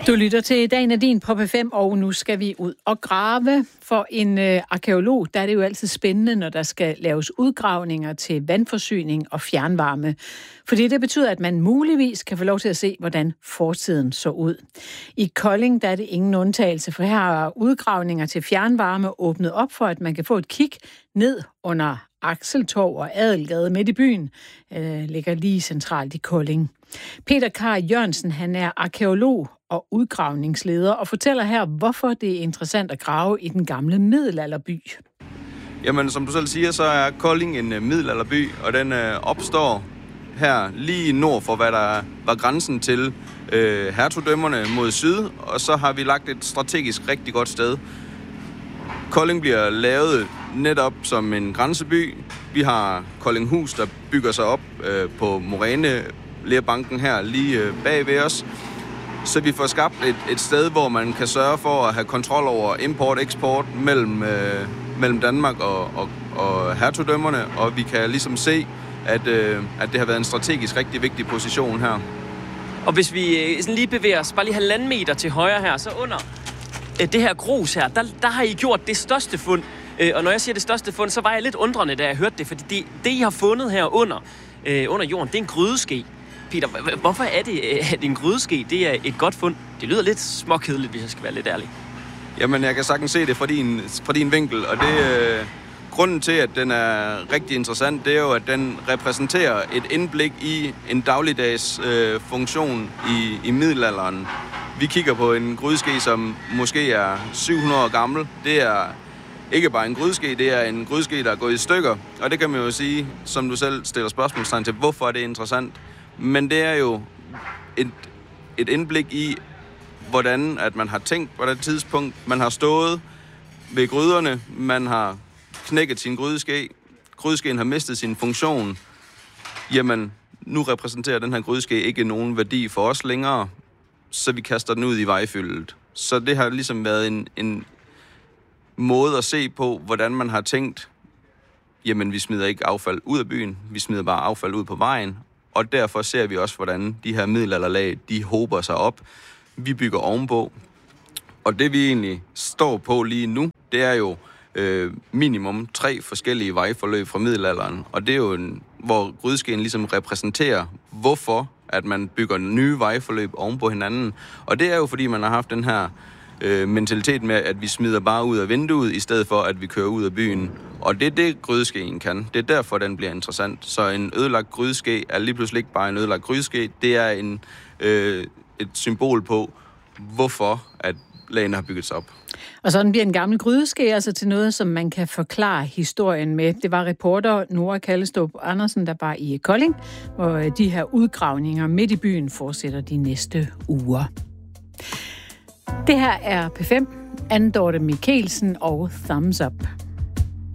Du lytter til Dagen er din på P5, og nu skal vi ud og grave. For en arkæolog, der er det jo altid spændende, når der skal laves udgravninger til vandforsyning og fjernvarme. Fordi det betyder, at man muligvis kan få lov til at se, hvordan fortiden så ud. I Kolding der er det ingen undtagelse, for her er udgravninger til fjernvarme åbnet op for, at man kan få et kig ned under Akseltorv og Adelgade midt i byen. Ligger lige centralt i Kolding. Peter Kar Jørgensen, han er arkæolog og udgravningsleder, og fortæller her, hvorfor det er interessant at grave i den gamle middelalderby. Jamen, som du selv siger, så er Kolding en middelalderby, og den opstår her lige nord for, hvad der var grænsen til hertugdømmerne mod syd, og så har vi lagt et strategisk rigtig godt sted. Kolding bliver lavet netop som en grænseby. Vi har Koldinghus, der bygger sig op på morænelerbanken her lige bag ved os. Så vi får skabt et sted, hvor man kan sørge for at have kontrol over import-eksport mellem Danmark og hertugdømmerne, og vi kan ligesom se, at det har været en strategisk rigtig vigtig position her. Og hvis vi sådan lige bevæger os bare lige 1,5 meter til højre her, så under det her grus her, der har I gjort det største fund. Og når jeg siger det største fund, så var jeg lidt undrende, da jeg hørte det, fordi det I har fundet her under jorden, det er en grydeske. Peter, hvorfor er det, at en grydeske, det er et godt fund? Det lyder lidt småkedeligt, hvis jeg skal være lidt ærlig. Jamen, jeg kan sagtens se det fra din vinkel, og det grunden til, at den er rigtig interessant, det er jo, at den repræsenterer et indblik i en dagligdags funktion i middelalderen. Vi kigger på en grydeske, som måske er 700 år gammel. Det er ikke bare en grydeske, det er en grydeske, der er gået i stykker. Og det kan man jo sige, som du selv stiller spørgsmålstegn til, hvorfor er det interessant? Men det er jo et indblik i, hvordan at man har tænkt på det tidspunkt. Man har stået ved gryderne, man har knækket sin grydeske. Grydeskeen har mistet sin funktion. Jamen, nu repræsenterer den her grydeske ikke nogen værdi for os længere, så vi kaster den ud i vejfyldet. Så det har ligesom været en måde at se på, hvordan man har tænkt, jamen vi smider ikke affald ud af byen, vi smider bare affald ud på vejen, og derfor ser vi også, hvordan de her middelalderlag, de hober sig op. Vi bygger ovenpå, og det vi egentlig står på lige nu, det er jo minimum 3 forskellige vejforløb fra middelalderen, og det er jo hvor grydeskeen ligesom repræsenterer, hvorfor at man bygger nye vejforløb oven på hinanden. Og det er jo, fordi man har haft den her mentalitet med, at vi smider bare ud af vinduet, i stedet for, at vi kører ud af byen. Og det er det, grydeskeen kan. Det er derfor, den bliver interessant. Så en ødelagt grydeske er lige pludselig ikke bare en ødelagt grydeske. Det er et symbol på, hvorfor at lagene har bygget sig op. Og sådan bliver en gammel grydeske altså til noget, som man kan forklare historien med. Det var reporter Nora Kallestrup Andersen, der var i Kolding, hvor de her udgravninger midt i byen fortsætter de næste uger. Det her er P5, Anne Dorte Mikkelsen og Thumbs Up.